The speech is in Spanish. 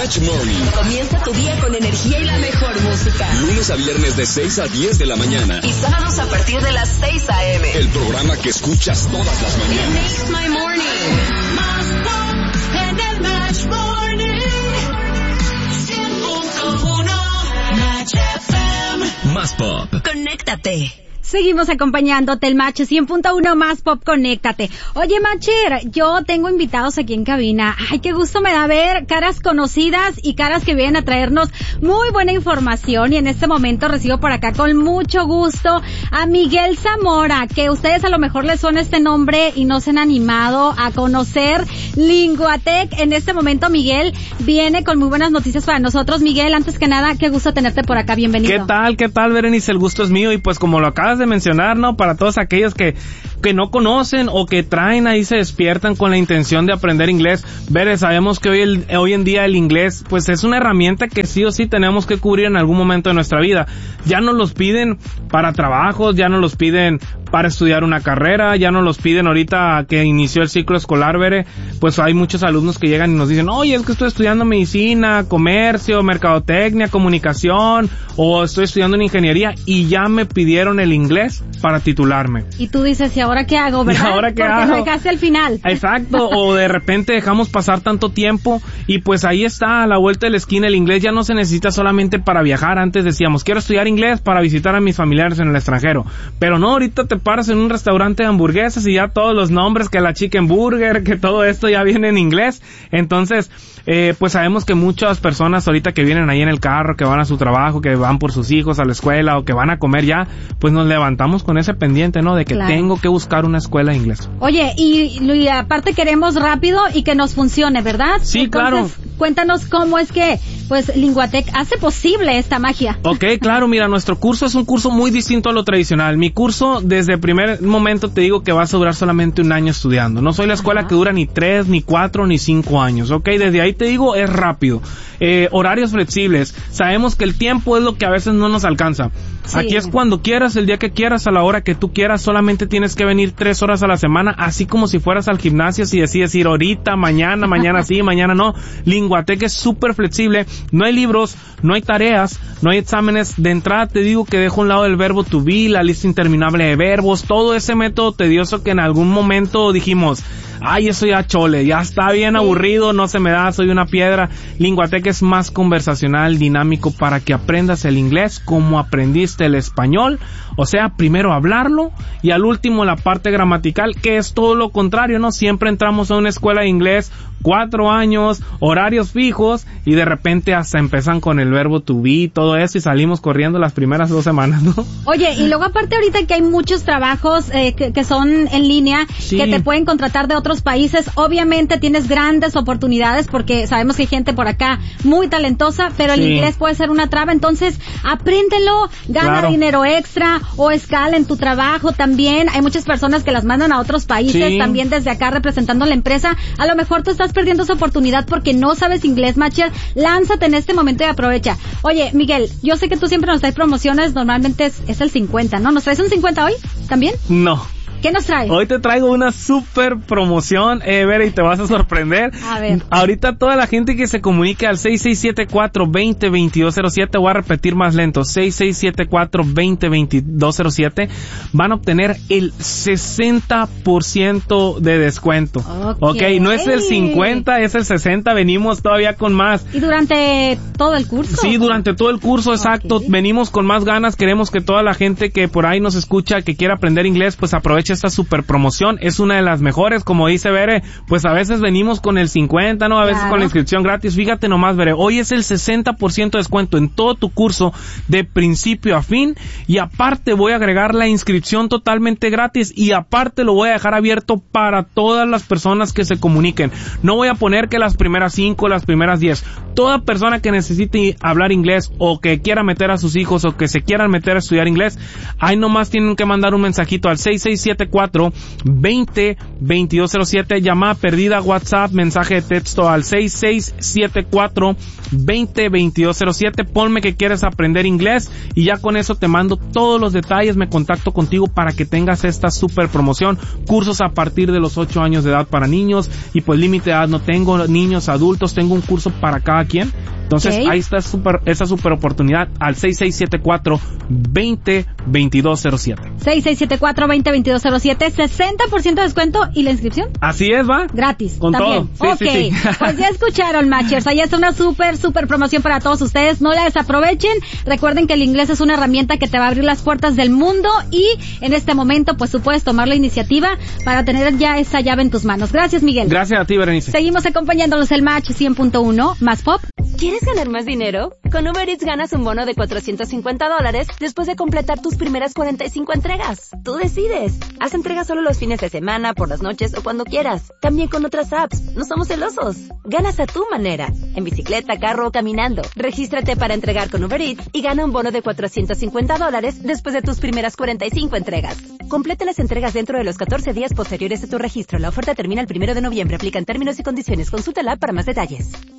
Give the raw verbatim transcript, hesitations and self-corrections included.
Match Morning. Comienza tu día con energía y la mejor música. Lunes a viernes de seis a diez de la mañana. Y sábados a partir de las seis a.m. El programa que escuchas todas las mañanas. It makes my morning. Más pop en el Match Morning. cien punto uno Match F M. Más pop. Conéctate. Seguimos acompañándote, el Match cien punto uno Más Pop, conéctate. Oye, Matcher, yo tengo invitados aquí en cabina. Ay, qué gusto me da ver caras conocidas y caras que vienen a traernos muy buena información. Y en este momento recibo por acá con mucho gusto a Miguel Zamora, que ustedes a lo mejor les suena este nombre y no se han animado a conocer Linguatec. En este momento Miguel viene con muy buenas noticias para nosotros. Miguel, antes que nada, qué gusto tenerte por acá, bienvenido. ¿Qué tal? ¿Qué tal, Berenice? El gusto es mío y pues como lo acabas de mencionar, ¿no? Para todos aquellos que que no conocen o que traen ahí, se despiertan con la intención de aprender inglés. Bere, sabemos que hoy, el, hoy en día el inglés pues es una herramienta que sí o sí tenemos que cubrir en algún momento de nuestra vida. Ya nos los piden para trabajos, ya nos los piden para estudiar una carrera, ya nos los piden ahorita que inició el ciclo escolar, Bere, pues hay muchos alumnos que llegan y nos dicen, oye, es que estoy estudiando medicina, comercio, mercadotecnia, comunicación, o estoy estudiando en ingeniería y ya me pidieron el inglés para titularme. Y tú dices, ¿y ahora qué hago, verdad? ¿Y ahora qué Porque hago? lo dejaste al final. Exacto, o de repente dejamos pasar tanto tiempo y pues ahí está, a la vuelta de la esquina, el inglés ya no se necesita solamente para viajar. Antes decíamos, quiero estudiar inglés para visitar a mis familiares en el extranjero, pero no, ahorita te paras en un restaurante de hamburguesas y ya todos los nombres, que la chicken burger, que todo esto ya viene en inglés. Entonces, eh, pues sabemos que muchas personas ahorita que vienen ahí en el carro, que van a su trabajo, que van por sus hijos a la escuela o que van a comer ya, pues nos levantamos con ese pendiente, ¿no? De que claro, tengo que buscar una escuela de inglés. Oye, y, y aparte queremos rápido y que nos funcione, ¿verdad? Sí, Entonces, claro. Cuéntanos cómo es que, pues, Linguatec hace posible esta magia. Ok, claro, mira, nuestro curso es un curso muy distinto a lo tradicional. Mi curso, desde el primer momento te digo que vas a durar solamente un año estudiando. No soy la escuela Ajá. que dura ni tres, ni cuatro, ni cinco años, ok. Desde ahí te digo, es rápido. Eh, horarios flexibles. Sabemos que el tiempo es lo que a veces no nos alcanza. Sí. Aquí es cuando quieras, el día que quieras, a la hora que tú quieras. Solamente tienes que venir tres horas a la semana, así como si fueras al gimnasio, si decides ir ahorita, mañana, mañana sí, mañana no. Linguatec es súper flexible. No hay libros, no hay tareas, no hay exámenes. De entrada te digo que dejo a un lado el verbo to be, la lista interminable de verbos, todo ese método tedioso que en algún momento dijimos, ay, eso ya chole, ya está bien aburrido, no se me da, soy una piedra. Linguatec es más conversacional, dinámico, para que aprendas el inglés como aprendiste el español. O sea, primero hablarlo y al último la parte gramatical, que es todo lo contrario, ¿no? Siempre entramos a una escuela de inglés, cuatro años, horarios fijos, y de repente hasta empiezan con el verbo to be, todo eso, y salimos corriendo las primeras dos semanas, ¿no? Oye, y luego aparte ahorita que hay muchos trabajos eh, que, que son en línea, sí, que te pueden contratar de otros países, obviamente tienes grandes oportunidades porque sabemos que hay gente por acá muy talentosa, pero el sí. inglés puede ser una traba, entonces apréndelo, gana claro. dinero extra o escala en tu trabajo también. Hay muchas personas que las mandan a otros países, sí. también desde acá representando a la empresa. A lo mejor tú estás perdiendo esa oportunidad porque no sabes inglés, Matcher. Lánzate en este momento y aprovecha. Oye, Miguel, yo sé que tú siempre nos traes promociones, normalmente es, es el cincuenta, ¿no? ¿Nos traes un cincuenta hoy también? No. ¿Qué nos trae? Hoy te traigo una super promoción, eh, Vera, y te vas a sorprender. A ver. Ahorita toda la gente que se comunique al seis seis siete cuatro, dos cero, dos dos cero siete, voy a repetir más lento, seis seis siete cuatro, dos cero, dos dos cero siete, van a obtener el sesenta por ciento de descuento. Ok, okay, no es el cincuenta, es el sesenta, venimos todavía con más. ¿Y durante todo el curso? Sí, durante todo el curso, exacto. Okay. Venimos con más ganas, queremos que toda la gente que por ahí nos escucha, que quiera aprender inglés, pues aproveche esta super promoción. Es una de las mejores, como dice Bere, pues a veces venimos con el cincuenta, ¿no? A veces claro. con la inscripción gratis. Fíjate nomás, Bere, hoy es el sesenta por ciento de descuento en todo tu curso de principio a fin, y aparte voy a agregar la inscripción totalmente gratis, y aparte lo voy a dejar abierto para todas las personas que se comuniquen. No voy a poner que las primeras cinco, las primeras diez. Toda persona que necesite hablar inglés o que quiera meter a sus hijos o que se quieran meter a estudiar inglés, ahí nomás tienen que mandar un mensajito al seis seis siete cuatro, dos cero, dos dos cero siete, llamada perdida, WhatsApp, mensaje de texto al seis seis siete cuatro, dos cero, dos dos cero siete, ponme que quieres aprender inglés y ya con eso te mando todos los detalles, me contacto contigo para que tengas esta super promoción. Cursos a partir de los ocho años de edad para niños, y pues límite de edad no tengo, niños, adultos, tengo un curso para cada cada quien. Entonces, Okay. ahí está super, esa super oportunidad al seis seis siete cuatro, veinte, veintidós cero siete. seis seis siete cuatro, veinte, veintidós cero siete, sesenta por ciento de descuento y la inscripción Así es, va. gratis. Con también. todo. Sí, ok, sí, sí. pues ya escucharon, Matchers. Ahí está una súper, súper promoción para todos ustedes. No la desaprovechen. Recuerden que el inglés es una herramienta que te va a abrir las puertas del mundo y en este momento, pues tú puedes tomar la iniciativa para tener ya esa llave en tus manos. Gracias, Miguel. Gracias a ti, Berenice. Seguimos acompañándolos el Match cien punto uno, más pop. ¿Quieres ganar más dinero? Con Uber Eats ganas un bono de cuatrocientos cincuenta dólares después de completar tus primeras cuarenta y cinco entregas. Tú decides. Haz entregas solo los fines de semana, por las noches o cuando quieras. También con otras apps. No somos celosos. Ganas a tu manera. En bicicleta, carro o caminando. Regístrate para entregar con Uber Eats y gana un bono de cuatrocientos cincuenta dólares después de tus primeras cuarenta y cinco entregas. Completa las entregas dentro de los catorce días posteriores a tu registro. La oferta termina el primero de noviembre. Aplican términos y condiciones. Consúltala para más detalles.